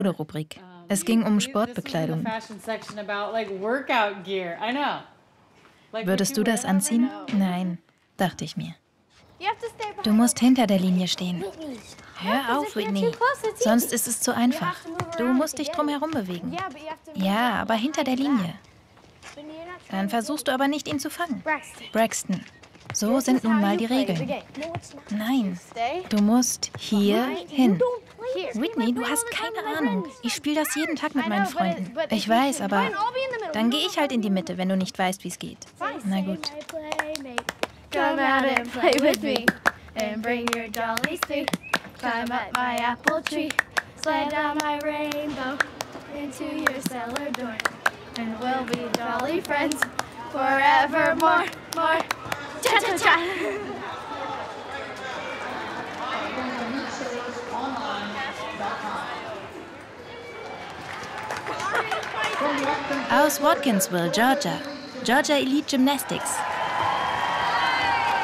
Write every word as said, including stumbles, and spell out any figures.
Rubrik. Es ging um Sportbekleidung. Würdest du das anziehen? Nein, dachte ich mir. Du musst hinter der Linie stehen. Hör auf, Whitney. Sonst ist es zu einfach. Du musst dich drumherum bewegen. Ja, aber hinter der Linie. Dann versuchst du aber nicht, ihn zu fangen. Braxton, so sind nun mal die Regeln. Nein, du musst hier hin. Whitney, du hast keine Ahnung. Ich spiele das jeden Tag mit meinen Freunden. Ich weiß, aber dann gehe ich halt in die Mitte, wenn du nicht weißt, wie es geht. Na gut. Come out and play with me, and bring your dollies too. Climb up my apple tree, slide down my rainbow into your cellar door, and we'll be jolly friends forevermore, more. Cha cha cha. Aus Watkinsville, Georgia. Georgia Elite Gymnastics.